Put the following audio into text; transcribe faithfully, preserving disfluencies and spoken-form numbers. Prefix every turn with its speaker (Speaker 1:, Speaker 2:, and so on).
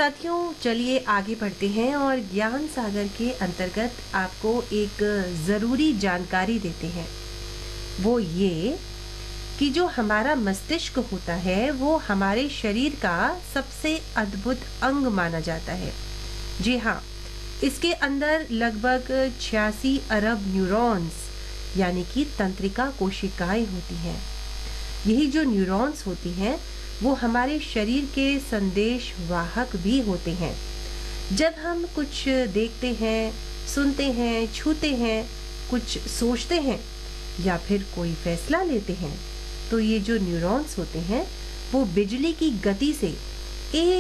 Speaker 1: साथियों, चलिए आगे बढ़ते हैं और ज्ञान सागर के अंतर्गत आपको एक ज़रूरी जानकारी देते हैं। वो ये कि जो हमारा मस्तिष्क होता है वो हमारे शरीर का सबसे अद्भुत अंग माना जाता है। जी हाँ, इसके अंदर लगभग छियासी अरब न्यूरॉन्स यानी कि तंत्रिका कोशिकाएं होती हैं। यही जो न्यूरॉन्स होती हैं वो हमारे शरीर के संदेश वाहक भी होते हैं। जब हम कुछ देखते हैं, सुनते हैं, छूते हैं, कुछ सोचते हैं या फिर कोई फैसला लेते हैं, तो ये जो न्यूरॉन्स होते हैं वो बिजली की गति से एक